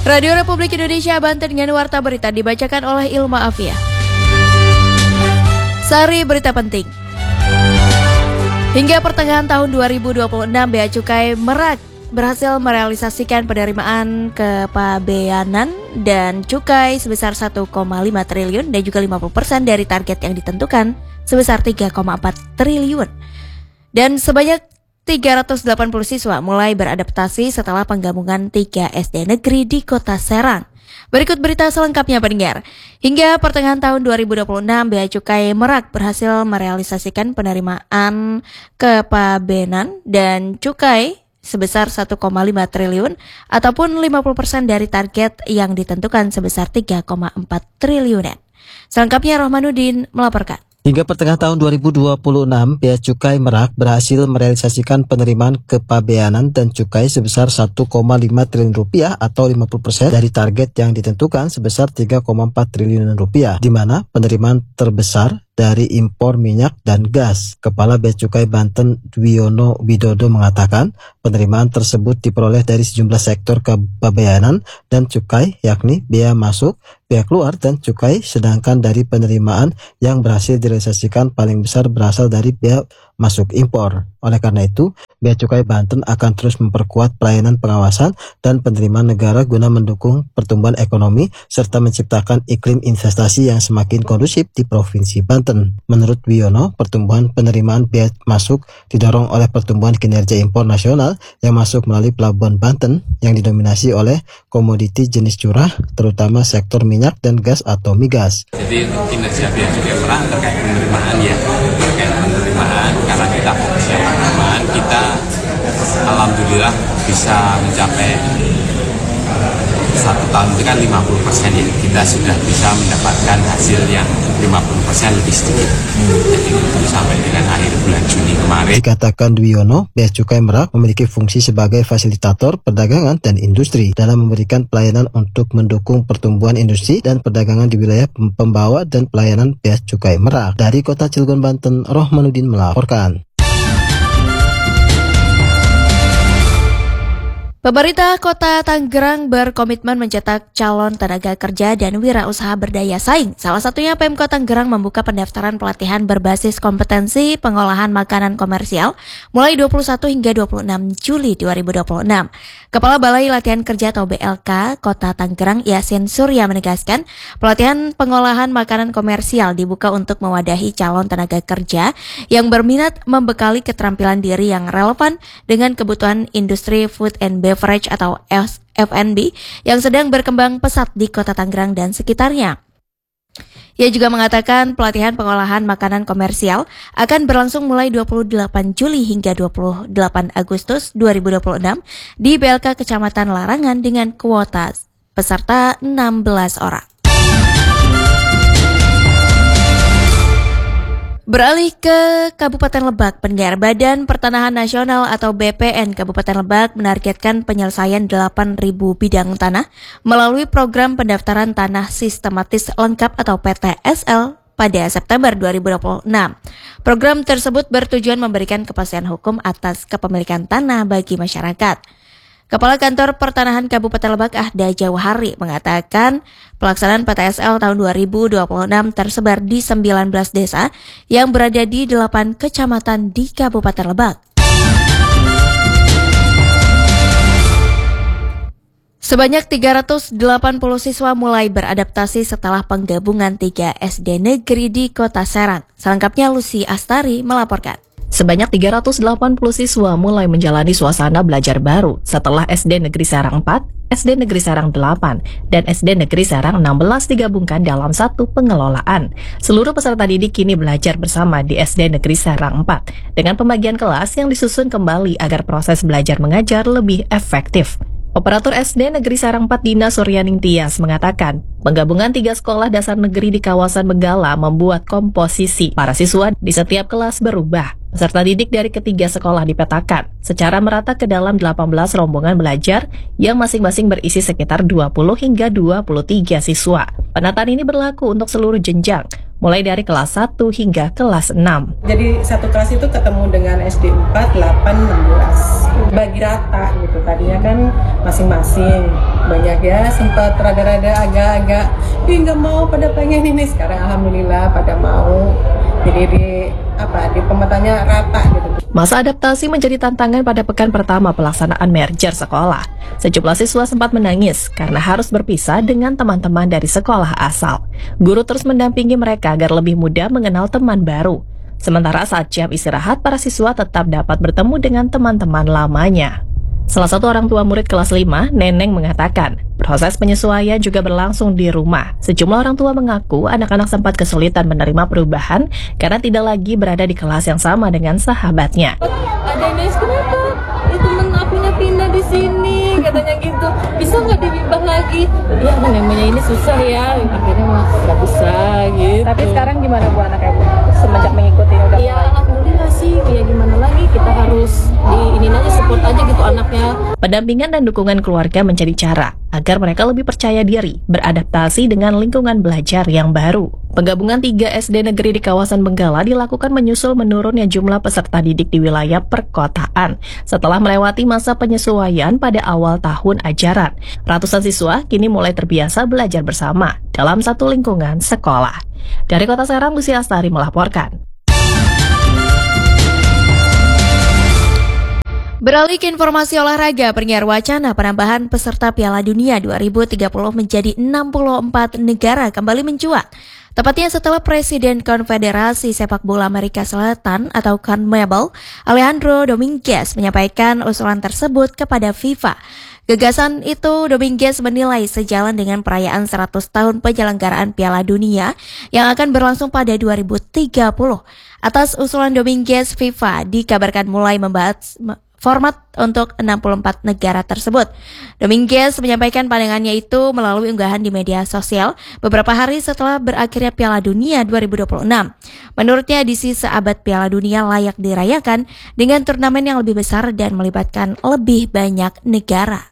Radio Republik Indonesia Banten dengan warta berita dibacakan oleh Ilma Afia. Sari berita penting. Hingga pertengahan tahun 2026, Bea Cukai Merak berhasil merealisasikan penerimaan kepabeanan dan cukai sebesar 1,5 triliun dan juga 50% dari target yang ditentukan sebesar 3,4 triliun. Dan sebanyak 380 siswa mulai beradaptasi setelah penggabungan 3 SD negeri di Kota Serang. Berikut berita selengkapnya pendengar. Hingga pertengahan tahun 2026, Bea Cukai Merak berhasil merealisasikan penerimaan kepabeanan dan cukai sebesar 1,5 triliun ataupun 50% dari target yang ditentukan sebesar 3,4 triliunan. Selengkapnya Rohmanuddin melaporkan. Hingga pertengahan tahun 2026, Bea Cukai Merak berhasil merealisasikan penerimaan kepabeanan dan cukai sebesar 1,5 triliun rupiah atau 50% dari target yang ditentukan sebesar 3,4 triliun rupiah, di mana penerimaan terbesar dari impor minyak dan gas. Kepala Bea Cukai Banten Dwiono Widodo mengatakan penerimaan tersebut diperoleh dari sejumlah sektor kepabeanan dan cukai, yakni bea masuk, bea keluar, dan cukai, sedangkan dari penerimaan yang berhasil direalisasikan paling besar berasal dari bea masuk impor. Oleh karena itu, Bea Cukai Banten akan terus memperkuat pelayanan pengawasan dan penerimaan negara guna mendukung pertumbuhan ekonomi serta menciptakan iklim investasi yang semakin kondusif di Provinsi Banten. Menurut Wiono, pertumbuhan penerimaan bea masuk didorong oleh pertumbuhan kinerja impor nasional yang masuk melalui Pelabuhan Banten yang didominasi oleh komoditi jenis curah, terutama sektor minyak dan gas atau migas. Jadi kinerja Bea Cukai Merak terkait penerimaan karena kita fokusnya penerimaan, kita alhamdulillah bisa mencapai 1 tahun itu kan 50% ya, kita sudah bisa mendapatkan hasil yang 50% lebih sedikit. Jadi itu sampai dengan akhir bulan Juni kemarin. Dikatakan Dwiono, Bea Cukai Merak memiliki fungsi sebagai fasilitator perdagangan dan industri dalam memberikan pelayanan untuk mendukung pertumbuhan industri dan perdagangan di wilayah pembawa dan pelayanan Bea Cukai Merak. Dari Kota Cilegon, Banten, Rohmanuddin melaporkan. Pemerintah Kota Tangerang berkomitmen mencetak calon tenaga kerja dan wirausaha berdaya saing. Salah satunya Pemkot Tangerang membuka pendaftaran pelatihan berbasis kompetensi pengolahan makanan komersial mulai 21 hingga 26 Juli 2026. Kepala Balai Latihan Kerja atau BLK Kota Tangerang Yasin Surya menegaskan, pelatihan pengolahan makanan komersial dibuka untuk mewadahi calon tenaga kerja yang berminat membekali keterampilan diri yang relevan dengan kebutuhan industri food and beverage atau F&B yang sedang berkembang pesat di Kota Tangerang dan sekitarnya. Ia juga mengatakan pelatihan pengolahan makanan komersial akan berlangsung mulai 28 Juli hingga 28 Agustus 2026 di BLK Kecamatan Larangan dengan kuota peserta 16 orang. Beralih ke Kabupaten Lebak, pendengar, Badan Pertanahan Nasional atau BPN Kabupaten Lebak menargetkan penyelesaian 8.000 bidang tanah melalui program pendaftaran tanah sistematis lengkap atau PTSL pada September 2026. Program tersebut bertujuan memberikan kepastian hukum atas kepemilikan tanah bagi masyarakat. Kepala Kantor Pertanahan Kabupaten Lebak Ahda Jawahari mengatakan pelaksanaan PTSL tahun 2026 tersebar di 19 desa yang berada di 8 kecamatan di Kabupaten Lebak. Sebanyak 380 siswa mulai beradaptasi setelah penggabungan 3 SD negeri di Kota Serang. Selengkapnya Lucy Astari melaporkan. Sebanyak 380 siswa mulai menjalani suasana belajar baru setelah SD Negeri Serang 4, SD Negeri Serang 8, dan SD Negeri Serang 16 digabungkan dalam satu pengelolaan. Seluruh peserta didik kini belajar bersama di SD Negeri Serang 4 dengan pembagian kelas yang disusun kembali agar proses belajar mengajar lebih efektif. Operator SD Negeri Serang 4 Dina Suryaning Tias mengatakan, penggabungan 3 sekolah dasar negeri di kawasan Benggala membuat komposisi para siswa di setiap kelas berubah. Peserta didik dari ketiga sekolah dipetakan secara merata ke dalam 18 rombongan belajar yang masing-masing berisi sekitar 20 hingga 23 siswa. Penataan ini berlaku untuk seluruh jenjang, mulai dari kelas 1 hingga kelas 6. Jadi satu kelas itu ketemu dengan SD 4, 8, 16. Bagi rata gitu, tadinya kan masing-masing banyak ya, sempat rada-rada agak-agak nggak mau, pada pengen ini. Sekarang alhamdulillah pada mau, jadi di pemetannya rata gitu. Masa adaptasi menjadi tantangan pada pekan pertama pelaksanaan merger sekolah. Sejumlah siswa sempat menangis karena harus berpisah dengan teman-teman dari sekolah asal. Guru terus mendampingi mereka agar lebih mudah mengenal teman baru. Sementara saat jam istirahat, para siswa tetap dapat bertemu dengan teman-teman lamanya. Salah satu orang tua murid kelas 5, Neneng, mengatakan, proses penyesuaian juga berlangsung di rumah. Sejumlah orang tua mengaku anak-anak sempat kesulitan menerima perubahan karena tidak lagi berada di kelas yang sama dengan sahabatnya. Ada Nes, kenapa? Temen akunya pindah di sini, katanya gitu. Bisa nggak diubah lagi? Ya namanya ini susah ya, akhirnya mah nggak bisa gitu. Tapi sekarang gimana Bu anaknya Bu? Semenjak mengikuti udah Ya alhamdulillah sih, ya gimana lagi, kita harus ini aja, support aja gitu anaknya. Pendampingan dan dukungan keluarga menjadi cara agar mereka lebih percaya diri beradaptasi dengan lingkungan belajar yang baru. Penggabungan 3 SD negeri di kawasan Benggala dilakukan menyusul menurunnya jumlah peserta didik di wilayah perkotaan setelah melewati masa penyesuaian pada awal tahun ajaran. Ratusan siswa kini mulai terbiasa belajar bersama dalam satu lingkungan sekolah. Dari Kota Serang, Lucy Astari melaporkan. Beralih ke informasi olahraga, penyiar wacana penambahan peserta Piala Dunia 2030 menjadi 64 negara kembali mencuat. Tepatnya setelah Presiden Konfederasi Sepak Bola Amerika Selatan atau CONMEBOL, Alejandro Dominguez, menyampaikan usulan tersebut kepada FIFA. Gagasan itu Dominguez menilai sejalan dengan perayaan 100 tahun penyelenggaraan Piala Dunia yang akan berlangsung pada 2030. Atas usulan Dominguez, FIFA dikabarkan mulai membahas format untuk 64 negara tersebut. Dominguez menyampaikan pandangannya itu melalui unggahan di media sosial beberapa hari setelah berakhirnya Piala Dunia 2026. Menurutnya edisi seabad Piala Dunia layak dirayakan dengan turnamen yang lebih besar dan melibatkan lebih banyak negara.